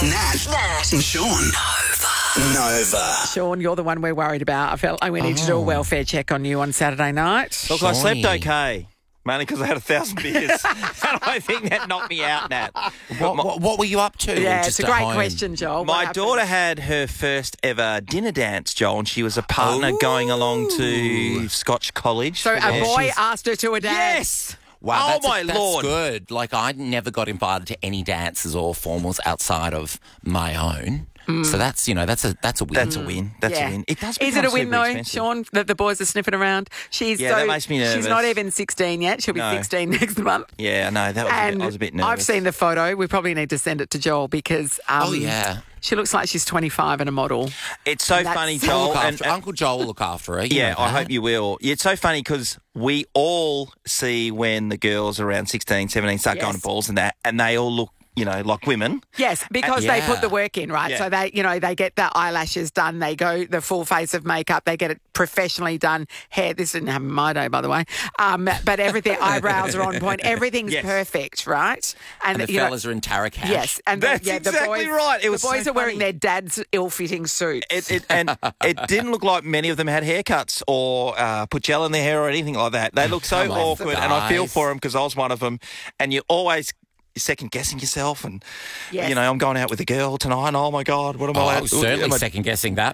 Nat and Sean. Nova. Sean, you're the one we're worried about. I felt like we need to do a welfare check on you on Saturday night. Look, I slept okay. Mainly because I had 1,000 beers. And I think that knocked me out, Nat. What were you up to? Yeah, just it's a at great home? question, Joel. My daughter had her first ever dinner dance, Joel, and she was a partner going along to Scotch College. So for a their- boy asked her to a dance. Yes! Wow, Oh, my that's Lord. good. Like, I never got invited to any dances or formals outside of my own. So that's a win. That's a win. That's Yeah. a win. It does Is it a become win, super though, expensive. Sean, that the boys are sniffing around? That makes me nervous. She's not even 16 yet. She'll be No. 16 next month. Yeah, I know. That was And I was a bit nervous. I've seen the photo. We probably need to send it to Joel because Oh, yeah. she looks like she's 25 and a model. It's so That's- funny, I'll Joel. Look and- after, Uncle Joel will look after her. Yeah, I hope you will. Yeah, it's so funny because we all see when the girls around 16, 17 start Yes. going to balls and that, and they all look, like women. Yes, because they Yeah. put the work in, right? Yeah. So they get the eyelashes done, they go the full face of makeup, they get it professionally done. Hair, this didn't happen in my day, by the way. But everything, eyebrows are on point. Everything's Yes. perfect, right? And the fellas are in Tara Cash. Yes, and That's the exactly boys, right. It was the boys so are wearing funny. their dad's ill-fitting suits. And it didn't look like many of them had haircuts or put gel in their hair or anything like that. They look so Come on, awkward, and I feel guys. for them because I was one of them. And you always second guessing yourself, and Yes. I'm going out with a girl tonight. Oh my God, what am Oh, I? I was certainly am I- second guessing that.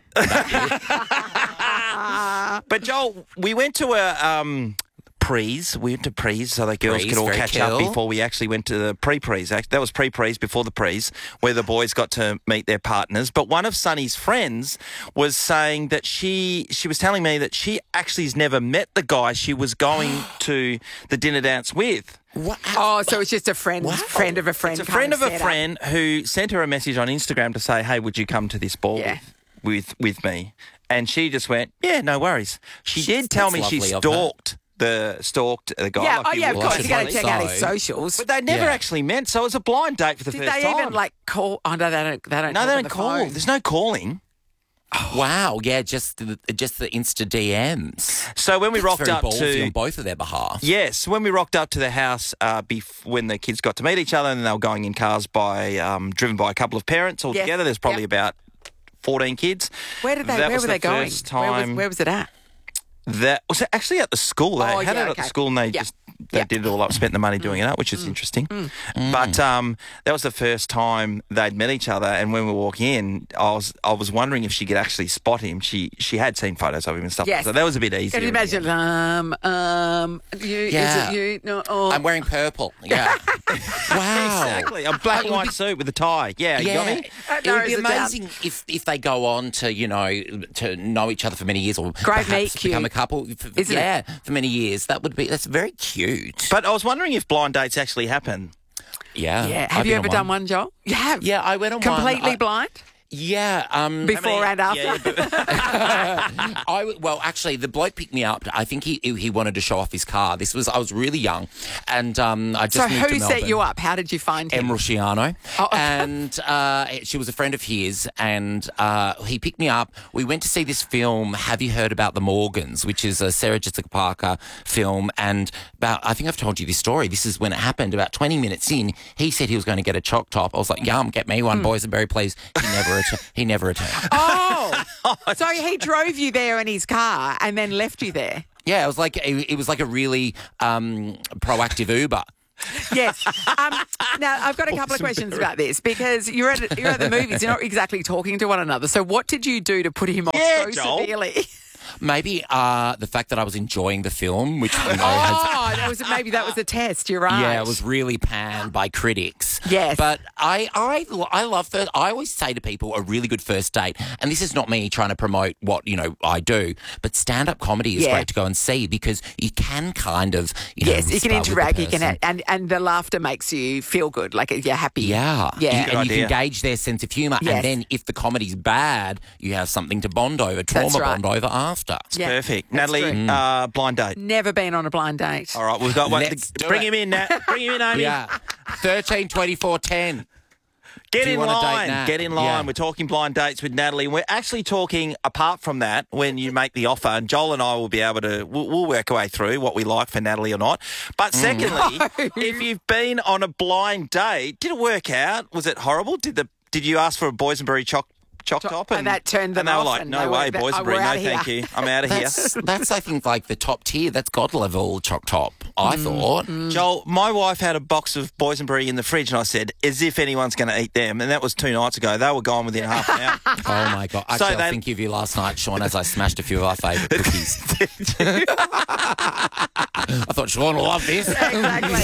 But Joel, we went to a prees. We went to prees so the girls Prees, could all very catch up cool. before we actually went to the pre-prees. That was pre-prees before the prees, where the boys got to meet their partners. But one of Sunny's friends was saying that she was telling me that she actually has never met the guy she was going to the dinner dance with. What? Oh, so it's just a friend Wow. friend of a friend. It's a kind friend of a setup. friend who sent her a message on Instagram to say, "Hey, would you come to this ball Yeah. with me?" And she just went, "Yeah, no worries." She did tell me That's she lovely of her. stalked the guy. Yeah, like oh you yeah, of would. Well, I course. should You got to hope check out so. his socials. But they never Yeah. actually met, so it was a blind date for the Did first they time. even call? Oh no, they don't. They don't. No, talk they on don't the call. phone. There's no calling. Wow, yeah, just the Insta DMs. So when we rocked Very up ballsy on to both of their behalf. yes, when we rocked up to the house, when the kids got to meet each other, and they were going in cars driven by a couple of parents all Yeah. together. There's probably Yep. about 14 kids. Where did they? That Where was were the they going? first time- Where was it at? That was actually at the school. They Oh, had yeah, it at the okay. school, and they Yeah. just they Yeah. did it all up, spent the money doing it up, which is interesting. But that was the first time they'd met each other. And when we were walking in, I was wondering if she could actually spot him. She had seen photos of him and stuff, Yes. so that was a bit easier. Can you imagine? You? Yeah. Is it you? No. Oh. I'm wearing purple. Yeah. Wow. Exactly, a black and white suit with a tie. Yeah, you got me. It would be narrows it down. amazing if they go on to to know each other for many years or Great perhaps meet become cute. a couple. Isn't it? For many years. That's very cute. But I was wondering if blind dates actually happen. Yeah. Yeah. I've Have you been ever on done one, Joel? You have. Yeah, I went on Completely one. blind Yeah. before and after. Yeah, but- Well, actually, the bloke picked me up. I think he wanted to show off his car. I was really young, and I just So moved to who Melbourne. set you up? How did you find him? Em Rusciano, Oh. and she was a friend of his, and he picked me up. We went to see this film. Have you heard about The Morgans? Which is a Sarah Jessica Parker film, and I think I've told you this story. This is when it happened. About 20 minutes in, he said he was going to get a choc top. I was like, "Yum, get me one, boys." I'm very pleased. He never returned. Oh, so he drove you there in his car and then left you there. Yeah, it was like a really proactive Uber. Yes. Now, I've got a couple of questions about this because you're at the movies. You're not exactly talking to one another. So what did you do to put him off Yeah, so Joel. severely? Maybe the fact that I was enjoying the film, which has Maybe that was a test. You're right. yeah, it was really panned by critics. Yes. But I love first. I always say to people, a really good first date, and this is not me trying to promote what I do, but stand-up comedy is Yeah. great to go and see because you can kind of Yes, you can spar with the interact. You person. can, and the laughter makes you feel good, like you're happy. Yeah. Yeah. And you idea. can gauge their sense of humour. Yes. And then if the comedy's bad, you have something to bond over, trauma right. bond over after. Yeah, Perfect. that's Natalie, true. blind date. Never been on a blind date. All right, we've got one. Let's do Bring it. him in, Nat. Bring him in, Amy. Yeah. 13, 24, 10. Get Do you in wanna date line. Nat? Get in line. Yeah. We're talking blind dates with Natalie. And we're actually talking, apart from that, when you make the offer, and Joel and I will be able to, we'll work our way through what we like for Natalie or not. But secondly, if you've been on a blind date, did it work out? Was it horrible? Did the did you ask for a boysenberry choc top? And that turned them and they were off like, and no they way, were- boysenberry, we're no outta here. thank you. I'm out of here. That's I think like the top tier. That's God level choc top. I thought. Joel, my wife had a box of boysenberry in the fridge, and I said, as if anyone's going to eat them. And that was 2 nights ago. They were gone within half an hour. Oh my God! Actually, I was thinking of you last night, Sean, as I smashed a few of our favourite cookies. I thought Sean will love this. Exactly.